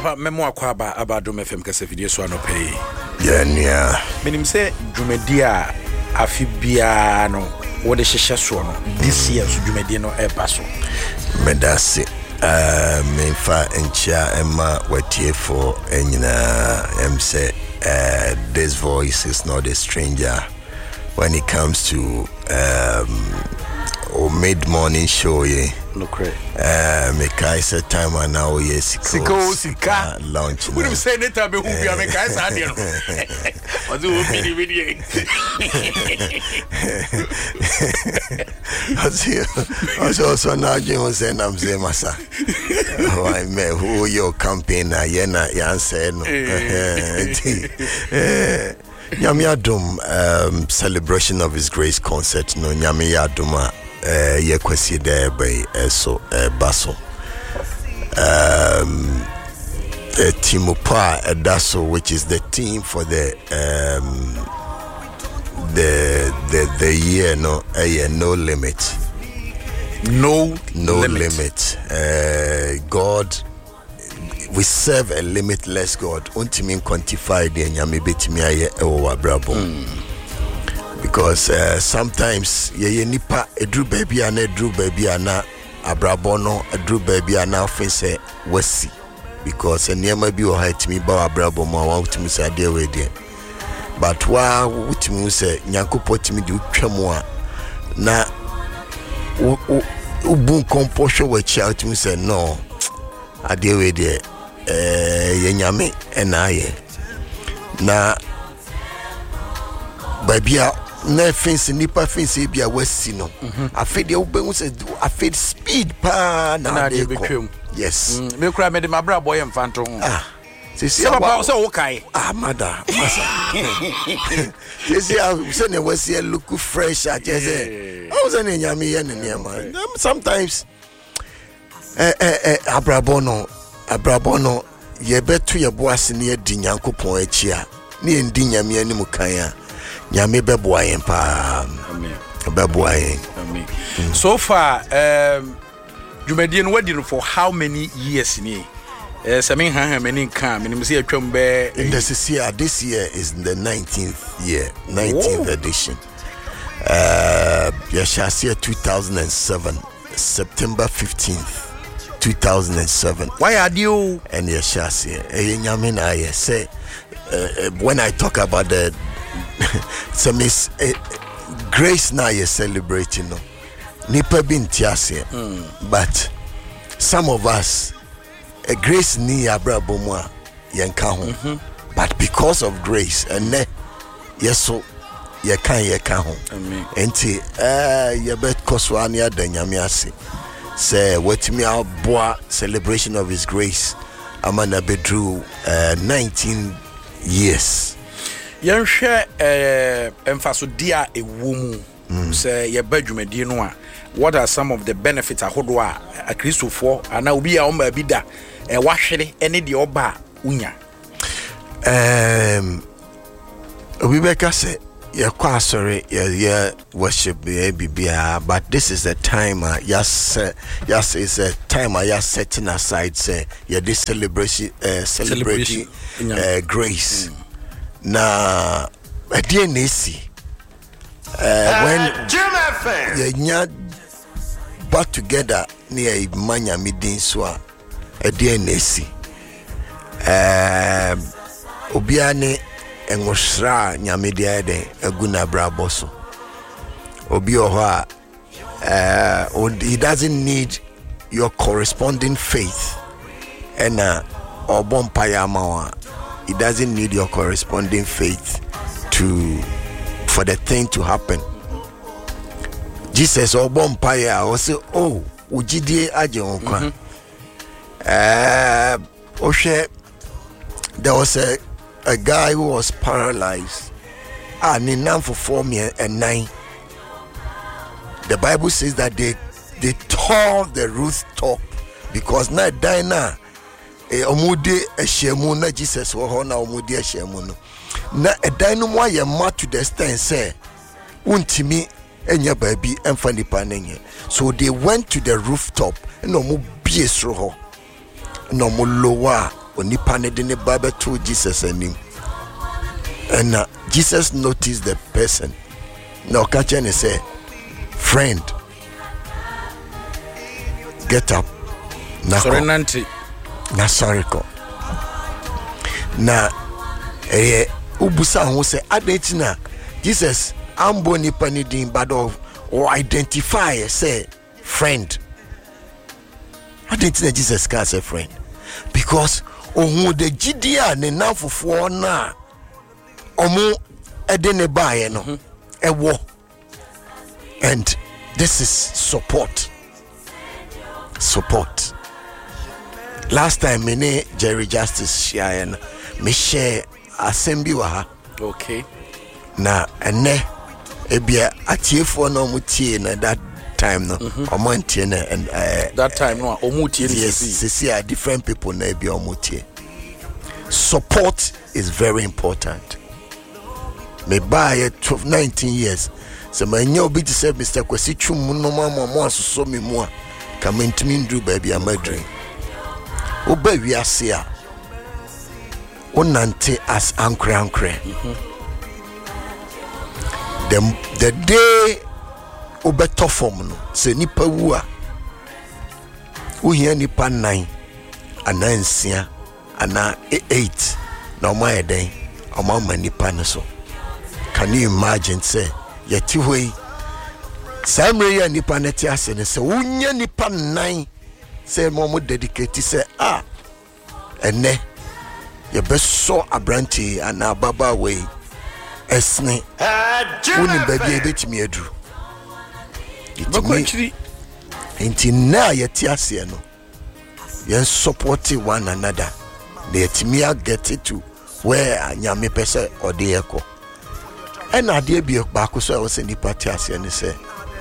Papa memo akwa aba Dom FM kase video so anope. Yeah. Menim say dwumadi a afi bia no wo de hyehyɛ so no this year so dwumadi no eba so. Medase mefa enchia ema watie for enyina say this voice is not a stranger when it comes to mid-morning show look right make I say time and now sika launch we don't say that be who be make I say there was who be video also now you say I'm say masa why me who your campaigner yena yan say no Nyame Adom celebration of his grace concert no Nyame Adoma ye kwesi there by so baso Timopa Edaso, which is the team for the year no limit limit God, we serve a limitless God. Ultimately quantify the Nyame betimi aye ewo abrabo. Because sometimes ye nipa edru baby ana abrabo no edru baby ana ofense wasi. Because enema bi o haitimi ba abrabo mo wa utimi say ade we de. But wa utimi say Nyankopɔ timi di utwam a na ubun composure we chia utimi say no ade we de yenyame enaye na babia na fence nipa fence bia wasi no afede obenwu se afede speed pa na de betwem yes me kura me de mabra boy mfanto sisi papa so wo kai mada masa sisi se ne wasi look fresh ajese I was an yenyame ye ne niam sometimes abrabono ye betu ye boase ne adi Nyankopɔn achi a ne endi nyame anim kan a nyame beboa yen pa amen beboa yen amen so far dwumadi no wadi no for how many years ni samin han many kan menim say atwam be in this year is the 19th year 19th edition Yeshua 2007 September 15th 2007. Why are you? And Yeshua, say when I talk about the grace now you're celebrating, no, nipa bin tiase. But some of us, a grace ni abrabo mo yenka. But because of grace, and yes so ye can ho. Amen. Enti ye bet koswania danyame ase. Say what me our celebration of his grace amana bedru 19 years yanhwe emfaso dia ewumu say ye badwumadi no a what are some of the benefits ahodo a Christopher ana obi a o ma bi da wahwere ene de oba unya we beka say yeah, quite sorry, yeah, worship bibia, but this is a time, yes, it's a time I just setting aside, say, yeah, this celebration, celebrating grace. Now, a dear Nisi, when yeah, but together near Manya Midin Swa, a dear Nisi, Obiane. And wasra nyamede de aguna braboso obi oho he doesn't need your corresponding faith and obompaya mawa he doesn't need your corresponding faith for the thing to happen. Jesus obompaya o say oh ujidie aje onkwa there was a guy who was paralyzed and in for 4 years and 9. The Bible says that they tore the rooftop because na dina omude ehemu na Jesus wo ho na omude ehemu no na edan mo aye ma to the extent say untimi enya baabi emfa nipa nenye. So they went to the rooftop and omu biesro ho no mo lower onipa ne de ne ba beto Jesus anim. And Jesus noticed the person. Now catch and say, friend, get up. Sorry, Nanti. Na sorry ko. Na ubusa ho say adetina Jesus ambo nipa ni din bad of or identify say friend. Adetina Jesus can say friend because ohun de gidia ne nafofo na omo edene bae no ewo, and this is support. Last time me Jerry Justice share me share assembly wa ha. Okay. Na ene ebia atiefo no mutie na that time no omontie na and that time no omutie yes, see different people na ebia omutie. Support is very important. Me buy 12 19 years. So my new obi to say Mr. Kwesi Twum no mama mo asoso me mu a come ntimi ndu baby amadri. Oba wiase a onante as ankre. The day obeto form no se nipa wu a uhia nipa 9 ana nsia ana 8 na o ma eden o ma nipa no so. Can you imagine say yeti hoi samre ya nipa neti ase ne se unya nipa 9 say mo dedicate say ene ye beso abranti ana baba we esne uni baby ebetimi adu bakwanchiri enti na yeti ase no yen support one another na yetimi get it to where anyame pese ode eko. And I did be a back so I was in the party and say,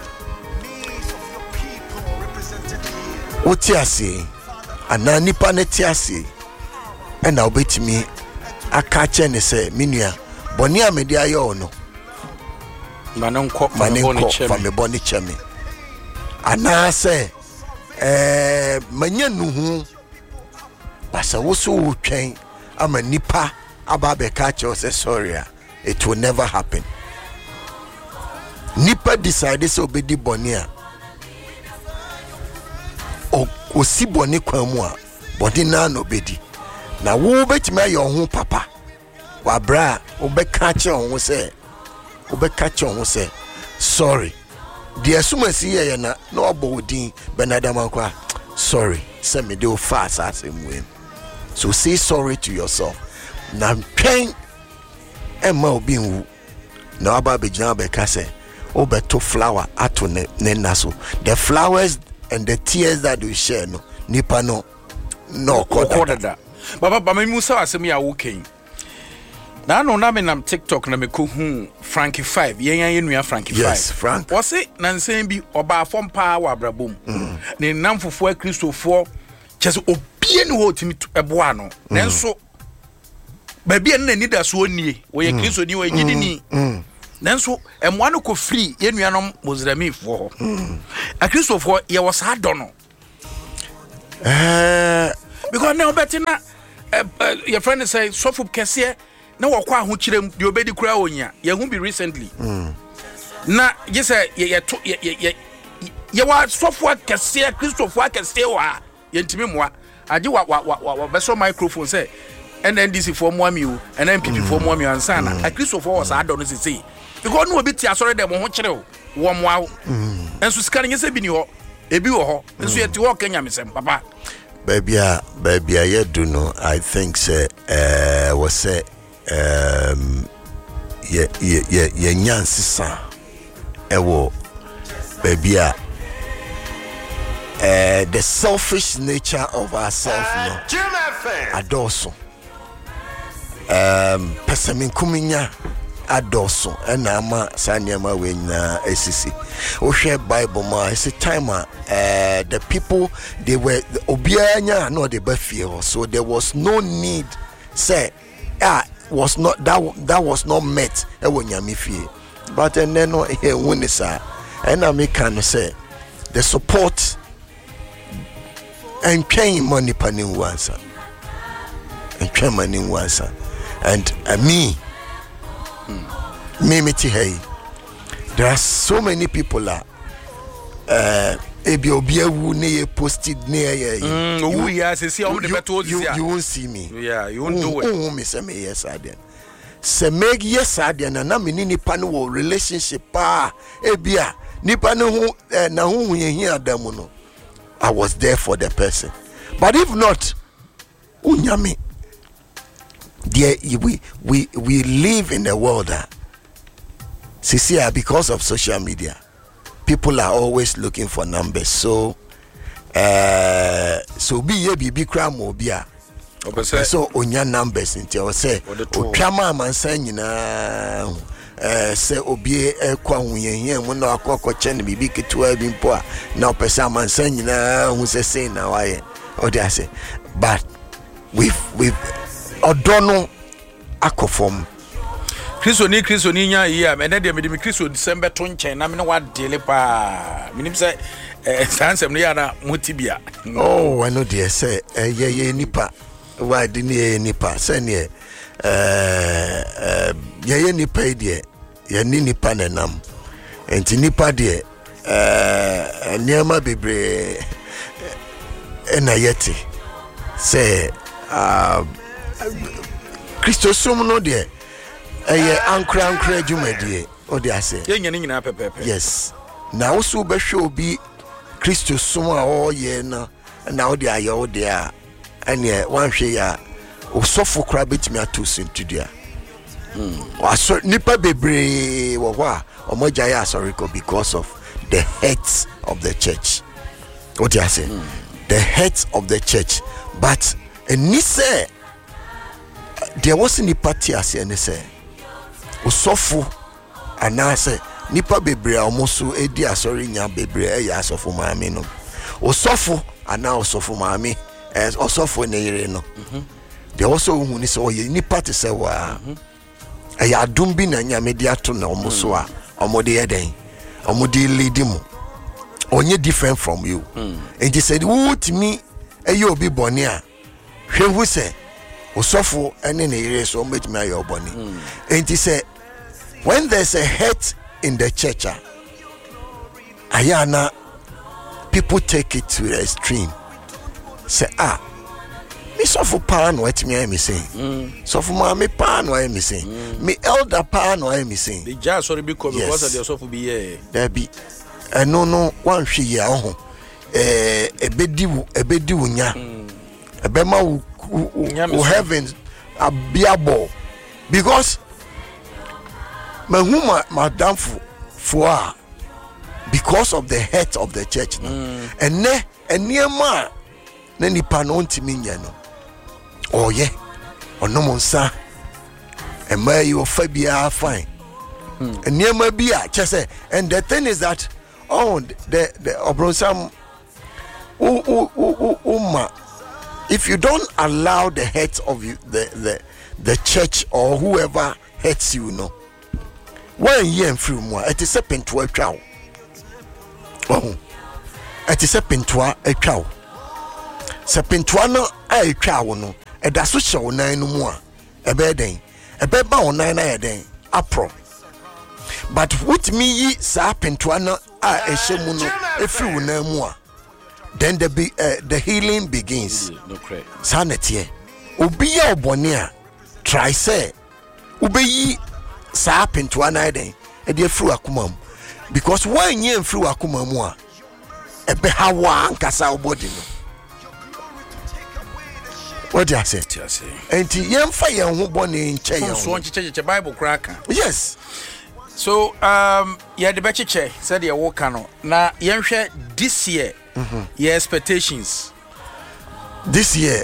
what you say? And now Nipanetiasi, and I'll bet me a catch and say, Minia, Bonia Media Yono, Manonco from the Bonnie Chemi. And I say, Manyanu, but I was so trained. I'm a Nipa Ababe catch or say, sorry. It will never happen. Nipa decided to obey the bonia. O si boni kwa mwa, bodi na no bedi. Na wo bet me your home papa. Wa bra, obe catch on say. Sorry. The assume see ye na no abodin benadama sorry. Send me do fast as him win. So say sorry to yourself. Na train Emma obi nwu na aba bejina be ka say obeto flower ato ne naso. The flowers and the tears that we share no nipa no koda. Baba me musa asem ya woken na no na me nam TikTok na me ko hu Frankie 5 yen nua Frankie 5. Yes, Frank. Wose na nsem bi oba afom pa wa brabom ne namfofo a Kristofo chese obie ne ho timi eboa no nenso baby en nani da so nie wo ye Kristo ni wo gidi ni nanso emwa no ko free ye nuanom Mozramifo ho a Kristofo ye was hard no because now betina your friend say sofu kese na wokwa ho kirem de obedi kura onya ye hu bi recently na ye say ye wa sofu kese Kristofo kese wa ye ntimi moa age wa beso microphone say NNDC for Mwami and NPP for Mwami and Sana. A Christopher was I don't see. Because no bit ya sorry them won chero. Warm wow. And so scanning is a binio, a bio, and so yet to walk Kenya, Miss Papa. Baby, I do know. I think say was say ye nyansi sa ewo baby the selfish nature of ourselves no adoso pesamin kuminya adoso ena ama sanyama we na esisi o share Bible ma it's a time the people they were obianya no they be fear, so there was no need say was not that was not met e wonyame fie but and then no here when is and I can say the support and paying money panin once Many once, and me, hey, there are so many people that you posted near you won't see me. Yeah, you won't do it. Me say me yes adian. Se meg yes adian na me ni nipa no wo relationship pa ebia nipa no hu na hu hia adamu no. I was there for the person. But if not, unyame. There we live in a world that because of social media, people are always looking for numbers. So be ye be cram obia. So onya numbers until say piama man say nyina say obie kwa hunye mu na akoko chen bibi ketua bi mpo a na opesa man say nyina hu say na waye o dey say but we've odono akofom Kristo ni nya yi a me de me Kristo December to nchen na me no wa dele pa minim say sansem no ya na motibia oh I know dey say ye nipa why didn't nipa say ne ye nipa dey ye ni nipa nenam enti nipa dey niama bebre na yeti say Kristo som no dey ankra jumedie o dey ase ye nyina pepepe yes na wo so be hwe obi Kristo som a o ye na o dey aye o dey a ene wan hwe ya osofo kra betimi atosin tudia waso nipa bebre wo kwa omoja ya asoriko because of the heads of the church what you say the heads of the church but ni say there wasn't a party as any say osofo anase nipa bebre almost edi asori nya bebre ya asofo maame no osofo ana osofo maame as osofo ne yire no there also who ni say oye nipa te say wa ya adum bi na nya media to na omoso a omode eden omode lead mu onye different from you and he said what me ayo obi boni a hwe say osofo ene ne yire so make me ayo boni and he said when there's a hate in the church ayana people take it to the extreme say me suffer pan what me say suffer ma me pan what me say me elder pan what me say the just sorry because of the suffer be here there be no one hwe ya ho ebedi wunya ebema wo heavens abiabo because mahuma madamfo for because of the head of the church no and niema na nipa no ntimi nya no oye onomonsa ema you fabia fine niema bia chese and the thing is that the obronsam if you don't allow the head of you, the church or whoever hates you no when you and free more it is a pentua chow it is a pentua a chow Sepintuano a chow no a dasu show nine more a bedding a beba on 9 a apro but what me ye sa pentuano a shemuno a few no more then the healing begins sanity ubia obonia try say ubeyi sa pentuana den e dey fru akumam because when ye fru akumam a ebe hawa ankasa obodi no what do you say enti yemfa yen ho bone nche yen so nche Bible kraka yes so yeah the becheche said you work no na yenhwe this year your expectations this year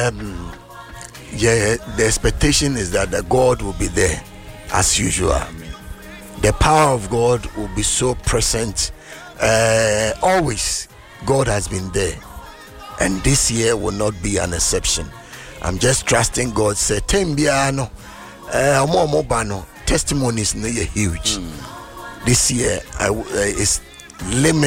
yeah the expectation is that the God will be there as usual. Amen. The power of God will be so present always. God has been there and this year will not be an exception. I'm just trusting God. Say tembiano mo testimonies no huge. This year is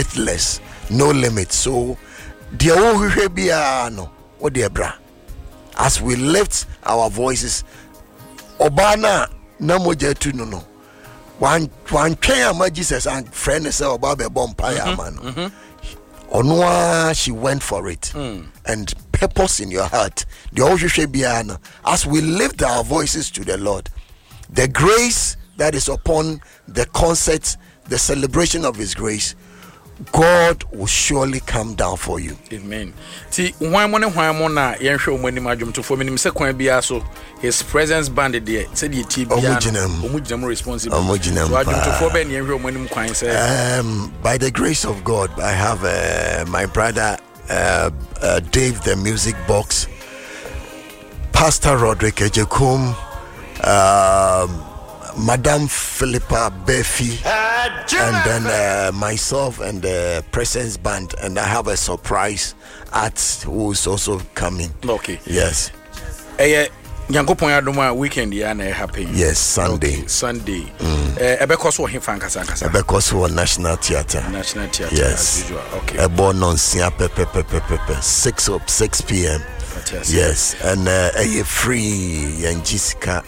limitless, no limit. So dear no what dear bra as we lift our voices, Obana namoje tu no one train Jesus and friend say Obabe bompire man. Onwa she went for it. And purpose in your heart. As we lift our voices to the Lord, the grace that is upon the concert, the celebration of His grace, God will surely come down for you. Amen. See, why na yensho omani madwum to for minim se kwan bia so His presence band there say the ti bia omujinam responsible. So adwum to for ben yensho omani kwan say by the grace of God, I have my brother Dave the Music Box, Pastor Roderick Ejekum, Madame Philippa Befi, and then myself and the Presence Band, and I have a surprise act who is also coming. Okay. Yes. Yankopon adoma weekend ya na happen. Yes, Sunday. Okay, Sunday. Ebekoso he fan kasa. Ebekoso National Theatre. National Theatre. Yes. As usual. Okay. Ebo non sia 6 p.m. Yes. And free and Jessica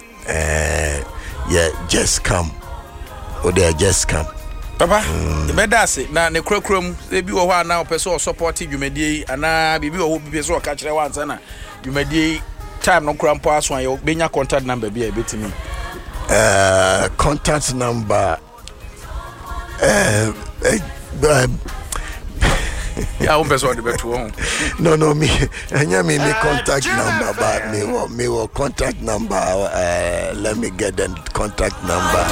just come. Or they just come. Papa, the bedase na ne krakram e bi wo ho na opeso support Dwumadie ana bibi wo bi so ka kire wan sana Dwumadie time no krampo aso an benya contact number bi e betimi contact number ya un person de betu won no me contact number but me will contact number let me get the contact number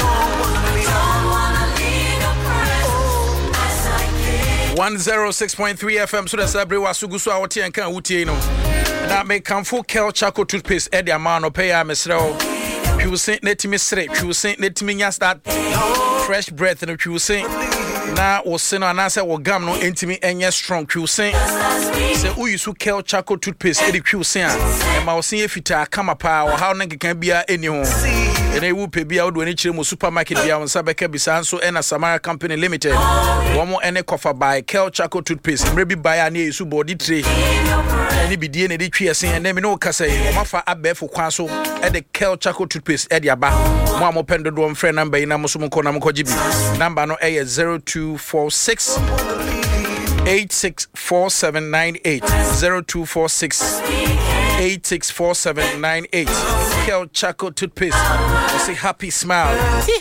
106.3 FM so that's every wasugu so awoti enka wutie no na me kamfo Kel Charcoal toothpaste e de amano pay ya mesrel twiusen netimi sere twiusen netimi nya start fresh breath no twiusen na wo se no anase wo gam no entimi enye strong twiusen se uyisu Kel Charcoal toothpaste e de twiusen a e ma wo se efita kama pa wo ha no nkekan bia eni ho ene wu pe bia wo do ani kire mo supermarket bia won sabeka bisa so ena Samara Company Limited wo mo ene kofa by Kel Charcoal toothpaste mre bi buy ani esu body tray eni bidie ne de twiesen ene me no kasa yi wo mafa abefo kwan so e de Kel Charcoal toothpaste e de aba mo amopendo do mfre number yi na mo so mo ko na mo ko gibi number no e 0246 864798 0246 864798 Kel Charcoal toothpaste. You say happy smile.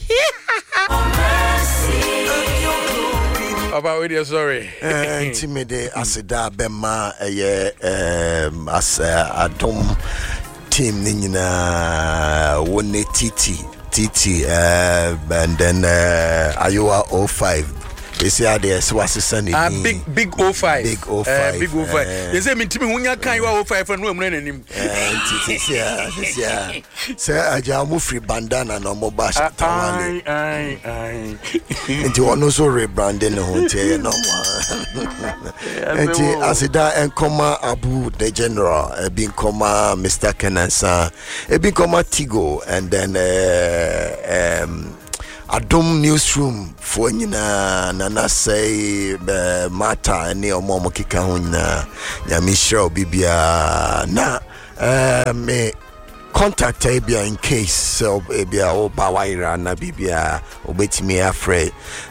About with you, sorry. Intimide asida bema as adom team nina wone TT and then Iowa 05. They say there's what's the Sunday. Big 05. Big 05. Big 05. They say me timi hunya kan you 05 and no mre nanim. Yeah. Say aja mu free bandana no mo bash tawale. Ai. Nti ono so rebranding no hotel no more. Nti asida enkoma Abu the General, bin koma Mr. Kenansa, bin koma Tigo, and then Adom Newsroom for nyina nana say mata ne omo kika ho nyina nyame hira obibia na me contact bia in case so bia o ba waira na bibia obetimi afre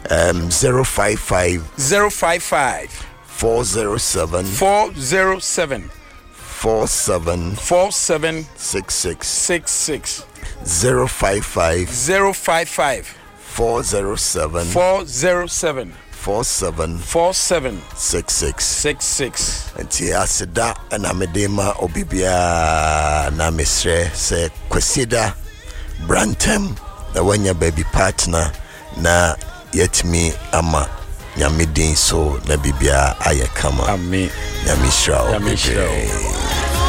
055 407 66 055 407 66 Anti asida na medema obibia na mesre se kwesida Brantem na wanya baby partner na yetimi ama nyamedin so na bibia ayekama amen nyamishra